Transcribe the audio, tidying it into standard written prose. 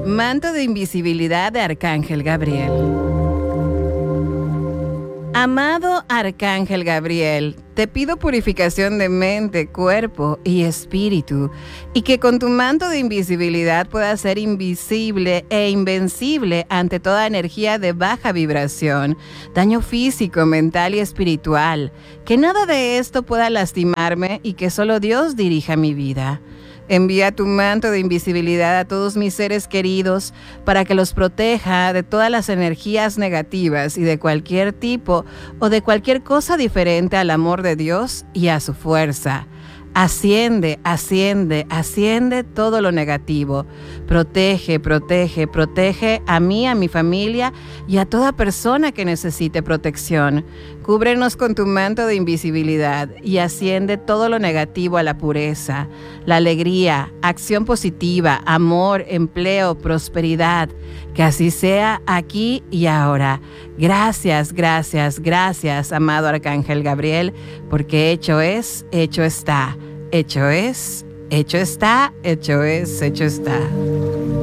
Manto de invisibilidad de Arcángel Gabriel. Amado Arcángel Gabriel, te pido purificación de mente, cuerpo y espíritu, y que con tu manto de invisibilidad puedas ser invisible e invencible ante toda energía de baja vibración, daño físico, mental y espiritual, que nada de esto pueda lastimarme y que solo Dios dirija mi vida. Envía tu manto de invisibilidad a todos mis seres queridos para que los proteja de todas las energías negativas y de cualquier tipo o de cualquier cosa diferente al amor de Dios y a su fuerza. Asciende, asciende, asciende todo lo negativo. Protege, protege, protege a mí, a mi familia y a toda persona que necesite protección. Cúbrenos con tu manto de invisibilidad y asciende todo lo negativo a la pureza, la alegría, acción positiva, amor, empleo, prosperidad. Que así sea aquí y ahora. Gracias, gracias, gracias, amado Arcángel Gabriel, porque hecho es, hecho está. Hecho es, hecho está, hecho es, hecho está.